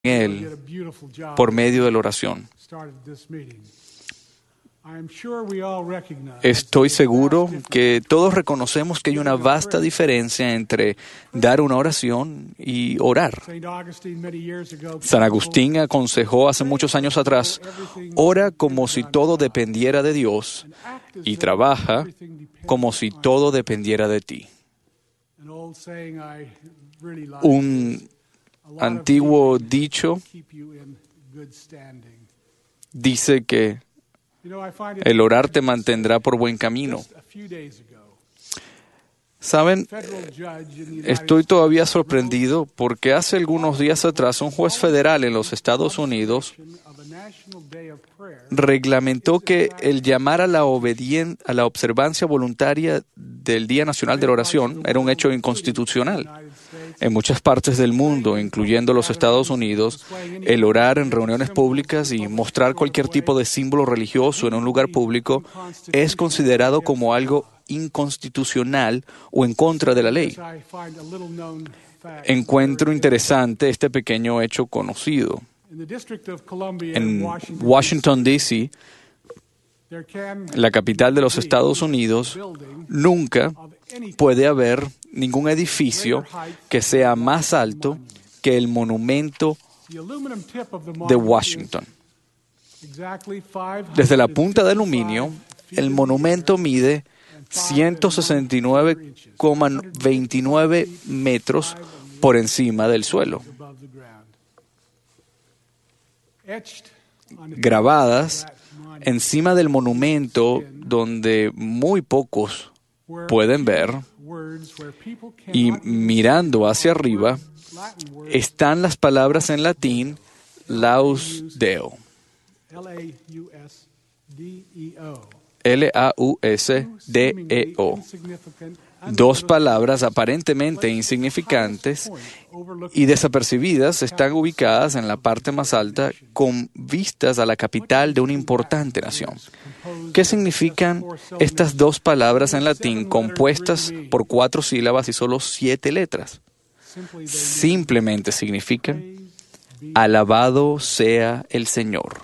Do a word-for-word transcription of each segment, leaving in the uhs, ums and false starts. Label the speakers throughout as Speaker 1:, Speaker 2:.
Speaker 1: Él por medio de la oración. Estoy seguro que todos reconocemos que hay una vasta diferencia entre dar una oración y orar. San Agustín aconsejó hace muchos años atrás: ora como si todo dependiera de Dios y trabaja como si todo dependiera de ti. Un antiguo dicho dice que el orar te mantendrá por buen camino. ¿Saben? Estoy todavía sorprendido porque hace algunos días atrás un juez federal en los Estados Unidos reglamentó que el llamar a la, obedien- a la observancia voluntaria del Día Nacional de la Oración era un hecho inconstitucional. En muchas partes del mundo, incluyendo los Estados Unidos, el orar en reuniones públicas y mostrar cualquier tipo de símbolo religioso en un lugar público es considerado como algo inconstitucional o en contra de la ley. Encuentro interesante este pequeño hecho conocido. En Washington, D C, la capital de los Estados Unidos, nunca puede haber ningún edificio que sea más alto que el monumento de Washington. Desde la punta de aluminio, el monumento mide ciento sesenta y nueve coma veintinueve metros por encima del suelo. Grabadas encima del monumento, donde muy pocos pueden ver, y mirando hacia arriba, están las palabras en latín Laus Deo. L A U S D E O. Dos palabras aparentemente insignificantes y desapercibidas están ubicadas en la parte más alta con vistas a la capital de una importante nación. ¿Qué significan estas dos palabras en latín compuestas por cuatro sílabas y solo siete letras? Simplemente significan: alabado sea el Señor.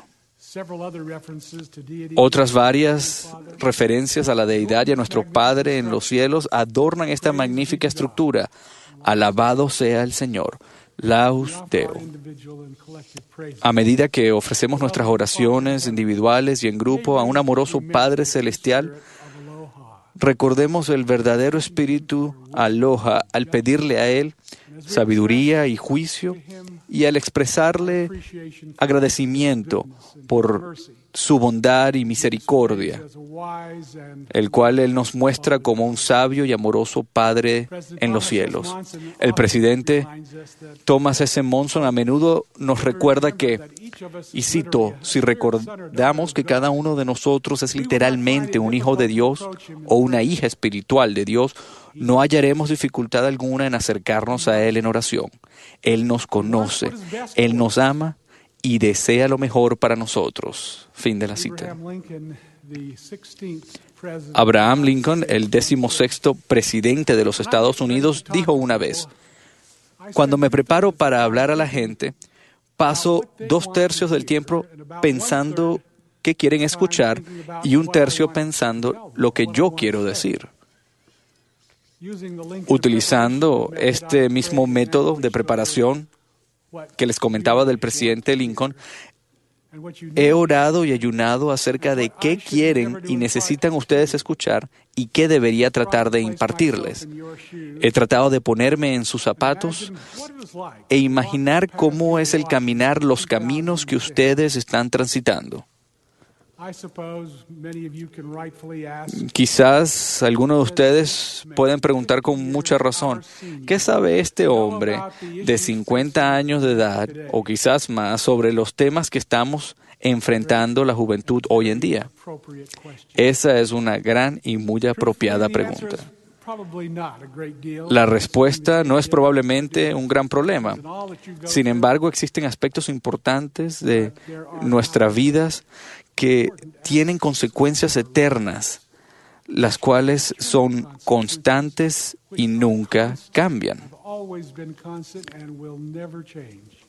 Speaker 1: Otras varias referencias a la deidad y a nuestro Padre en los cielos adornan esta magnífica estructura. Alabado sea el Señor. Laus Deo. A medida que ofrecemos nuestras oraciones individuales y en grupo a un amoroso Padre Celestial, recordemos el verdadero espíritu Aloha al pedirle a Él sabiduría y juicio, y al expresarle agradecimiento por su bondad y misericordia, el cual Él nos muestra como un sabio y amoroso Padre en los cielos. El presidente Thomas S. Monson a menudo nos recuerda que, y cito, si recordamos que cada uno de nosotros es literalmente un hijo de Dios o una hija espiritual de Dios, no hallaremos dificultad alguna en acercarnos a Él en oración. Él nos conoce, Él nos ama y desea lo mejor para nosotros. Fin de la cita. Abraham Lincoln, el decimosexto presidente de los Estados Unidos, dijo una vez: cuando me preparo para hablar a la gente, paso dos tercios del tiempo pensando qué quieren escuchar y un tercio pensando lo que yo quiero decir. Utilizando este mismo método de preparación que les comentaba del presidente Lincoln, he orado y ayunado acerca de qué quieren y necesitan ustedes escuchar y qué debería tratar de impartirles. He tratado de ponerme en sus zapatos e imaginar cómo es el caminar los caminos que ustedes están transitando. Quizás algunos de ustedes pueden preguntar con mucha razón: ¿qué sabe este hombre de cincuenta años de edad, o quizás más, sobre los temas que estamos enfrentando la juventud hoy en día? Esa es una gran y muy apropiada pregunta. La respuesta no es probablemente un gran problema. Sin embargo, existen aspectos importantes de nuestras vidas que tienen consecuencias eternas, las cuales son constantes y nunca cambian.